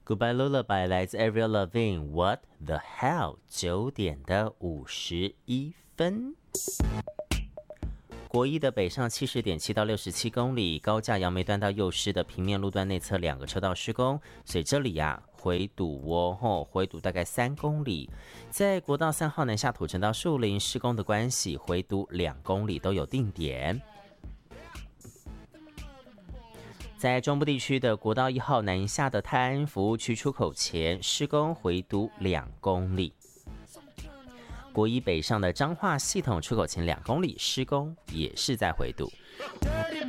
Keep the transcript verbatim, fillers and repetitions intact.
Goodbye Lullaby 来自 Avril Lavigne What the Hell 九点的五十一分。国一的北上七十点七到六十七公里，高架杨梅段到幼师的平面路段内侧两个车道施工，所以这里呀、啊、回堵哦，吼回堵大概三公里。在国道三号南下土城到树林施工的关系，回堵两公里都有定点。在中部地区的国道一号南下的泰安服务区出口前施工回堵两公里。国一北上的彰化系统出口前两公里施工也是在回堵。